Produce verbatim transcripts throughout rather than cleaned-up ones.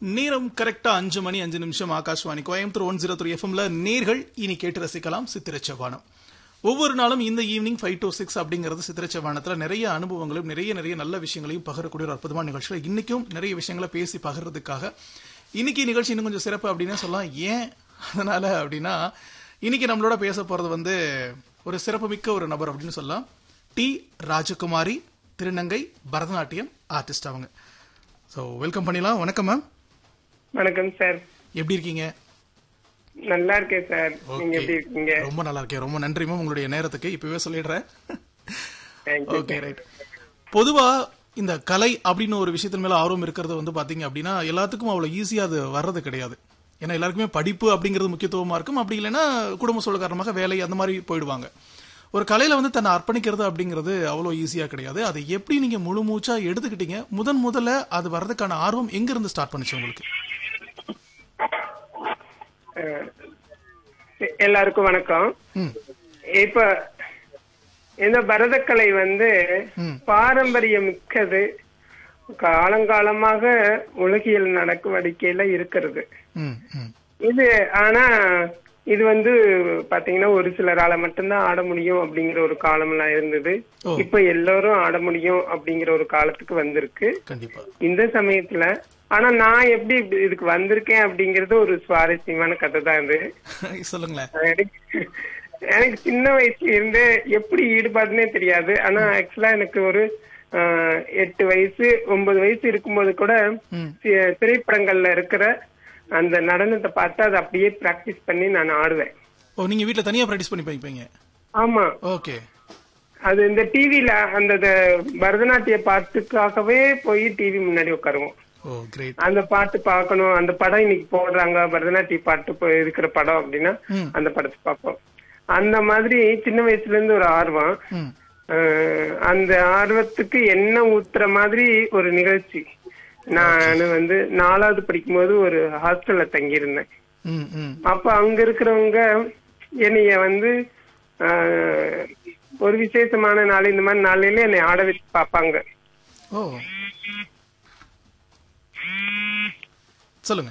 நேரம் கரெக்டா அஞ்சு மணி அஞ்சு நிமிஷம் Akashvani Coimbatore one zero three எஃப்எம்ல நேர்கள் இனி கேட்டு ரசிக்கலாம் சித்திரச்சவானம். ஒவ்வொரு நாளும் இந்த ஈவினிங் ஃபைவ் டு சிக்ஸ் அப்படிங்கிறது சித்திரச்சவானத்துல நிறைய அனுபவங்களும் நிறைய நிறைய நல்ல விஷயங்களையும் பகிரக்கூடிய ஒரு அற்புதமான நிகழ்ச்சியில இன்னைக்கும் நிறைய விஷயங்களை பேசி பகிர்றதுக்காக இன்னைக்கு நிகழ்ச்சி இன்னும் கொஞ்சம் சிறப்பு அப்படின்னு சொல்லலாம். ஏன் அதனால அப்படின்னா இன்னைக்கு நம்மளோட பேச போறது வந்து ஒரு சிறப்புமிக்க ஒரு நபர் அப்படின்னு சொல்லலாம். டி ராஜகுமாரி, திருநங்கை, பரதநாட்டியம் ஆர்டிஸ்ட் அவங்க. ஸோ வெல்கம் பண்ணிடலாம். வணக்கம் மேம். வணக்கம் சார். எப்படி இருக்கீங்க? நல்லா இருக்கேன் சார். நீங்க எப்படி இருக்கீங்க? ரொம்ப நல்லா இருக்கேன். ரொம்ப நன்றி மேம் உங்களுடைய நேரத்துக்கு. இப்பவே சொல்லிடுறேன். Okay right. பொதுவா இந்த கலை அப்படின்னு ஒரு விஷயத்தின் மேல ஆர்வம் இருக்கிறது வந்து பாத்தீங்க அப்படின்னா எல்லாத்துக்கும் அவ்வளவு ஈஸியா அது வர்றது கிடையாது. ஏன்னா எல்லாருக்குமே படிப்பு அப்படிங்கிறது முக்கியத்துவமா இருக்கும். அப்படி இல்லைன்னா குடும்ப சூழல் காரணமாக வேலை அந்த மாதிரி போயிடுவாங்க. ஒரு கலையில வந்து தன்னை அர்ப்பணிக்கிறது அப்படிங்கிறது அவ்வளவு ஈஸியா கிடையாது. அதை எப்படி நீங்க முழு மூச்சா எடுத்துக்கிட்டீங்க? முதன் முதல்ல அது வர்றதுக்கான ஆர்வம் எங்க இருந்து ஸ்டார்ட் பண்ணுச்சு உங்களுக்கு? எல்லாருக்கும் வணக்கம். இப்ப இந்த பரதக்கலை வந்து பாரம்பரியம் மிக்கது, காலங்காலமாக உலகியல் நடவடிக்கையில இருக்கிறது இது. ஆனா இது வந்து பாத்தீங்கன்னா ஒரு சிலரால மட்டும்தான் ஆட முடியும் அப்படிங்கிற ஒரு காலம் எல்லாம் இருந்தது. இப்ப எல்லாரும் ஆட முடியும் அப்படிங்கிற ஒரு காலத்துக்கு வந்திருக்கு இந்த சமயத்துல. ஆனா நான் எப்படி இதுக்கு வந்திருக்கேன் அப்படிங்கறது ஒரு சுவாரஸ்யமான கதை தான் இது. சொல்லுங்களேன். எனக்கு சின்ன வயசுல இருந்து எப்படி ஈடுபாடுன்னே தெரியாது. ஆனா ஆக்சுவலா எனக்கு ஒரு எட்டு வயசு ஒன்பது வயசு இருக்கும்போது கூட திரைப்படங்கள்ல இருக்கிற அந்த நடனத்தை பார்த்து அதை அப்படியே பிராக்டிஸ் பண்ணி நான் ஆடுவேன். ஓ, நீங்க வீட்ல தனியா பிராக்டிஸ் பண்ணி போய்ப்பீங்க? ஆமா. ஓகே. அது இந்த டிவில அந்த பரதநாட்டிய பாட்டுக்காகவே போய் டிவி முன்னாடி உட்காருவோம். அந்த பாட்டு பாக்கணும், அந்த படம் இன்னைக்கு போடுறாங்க பரதநாட்டிய பாட்டு இருக்கிற படம் அப்படின்னா அந்த படத்தை பார்ப்போம். அந்த மாதிரி சின்ன வயசுல இருந்து ஒரு ஆர்வம். அந்த ஆர்வத்துக்கு என்ன ஊத்துற மாதிரி ஒரு நிகழ்ச்சி. நான் வந்து நாலாவது படிக்கும் போது ஒரு ஹாஸ்டல்ல தங்கி இருந்தேன். அப்ப அங்க இருக்கிறவங்க என்னைய வந்து ஒரு விசேஷமான நாள் இந்த மாதிரி நாளையில என்னை ஆட வச்சு பாப்பாங்க. சொல்லுங்க.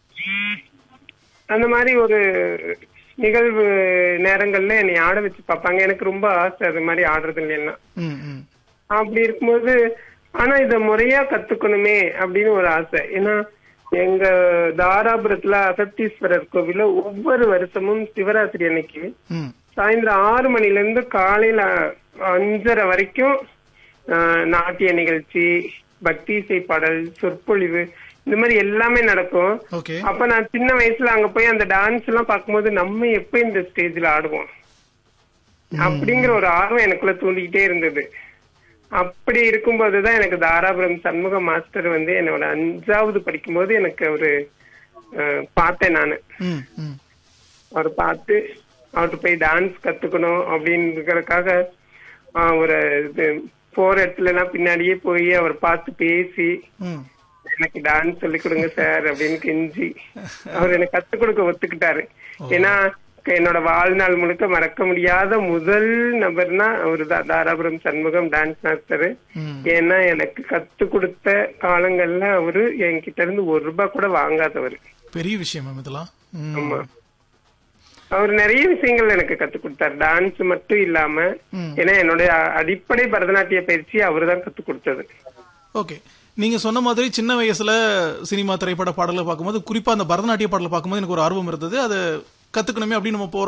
அந்த மாதிரி ஒரு நிகழ்வு நேரங்கள்ல என்னை ஆட வச்சு பாப்பாங்க. எனக்கு ரொம்ப ஆசை அது மாதிரி ஆடுறது இல்லைன்னா. அப்படி இருக்கும்போது ஆனா இத முறையா கத்துக்கணுமே அப்படின்னு ஒரு ஆசை. ஏன்னா எங்க தாராபுரத்துல அகத்தீஸ்வரர் கோவில ஒவ்வொரு வருஷமும் சிவராத்திரி அன்னைக்கு சாயந்தரம் ஆறு மணில இருந்து காலையில அஞ்சரை வரைக்கும் நாட்டிய நிகழ்ச்சி, பக்தி இசை பாடல், சொற்பொழிவு இந்த மாதிரி எல்லாமே நடக்கும். அப்ப நான் சின்ன வயசுல அங்க போய் அந்த டான்ஸ் எல்லாம் பார்க்கும்போது நம்ம எப்ப இந்த ஸ்டேஜ்ல ஆடுவோம் அப்படிங்கிற ஒரு ஆர்வம் எனக்குள்ள தூண்டிக்கிட்டே இருந்தது. அப்படி இருக்கும்போதுதான் எனக்கு தாராபுரம் சண்முக மாஸ்டர் வந்து என்னோட அஞ்சாவது படிக்கும் போது எனக்கு ஒரு பார்த்தேன் நானு. அவர் பார்த்து அவர்கிட்ட போய் டான்ஸ் கத்துக்கணும் அப்படின்றதுக்காக ஒரு போற இடத்துல எல்லாம் பின்னாடியே போய் அவர் பார்த்து பேசி எனக்கு டான்ஸ் சொல்லி கொடுங்க சார் அப்படின்னு கெஞ்சி அவர் எனக்கு கத்துக் கொடுக்க ஒத்துக்கிட்டாரு. ஏன்னா என்னோட வாழ்நாள் முழுக்க மறக்க முடியாத முதல் நபர்னா அவரு தான், தாராபுரம் சண்முகம் டான்ஸ் மாஸ்டர். ஏன்னா எனக்கு கத்து கொடுத்த காலங்கள்ல அவரு என்கிட்ட இருந்து ஒரு ரூபாய் கூட வாங்காதவர். பெரிய விஷயம் இதெல்லாம். ஆமா, அவர் நிறைய விஷயங்கள் எனக்கு கத்து கொடுத்தாரு, டான்ஸ் மட்டும் இல்லாம. ஏன்னா என்னுடைய அடிப்படை பரதநாட்டிய பயிற்சி அவரு தான் கத்து கொடுத்தது. ஓகே, நீங்க சொன்ன மாதிரி சின்ன வயசுல சினிமா திரைப்பட பாடல்களை பார்க்கும்போது குறிப்பா அந்த பரதநாட்டிய பாடலை பார்க்கும்போது எனக்கு ஒரு ஆர்வம் இருந்தது. அது கத்துக்கணுமே அப்படின்னு நம்ம போறோம்.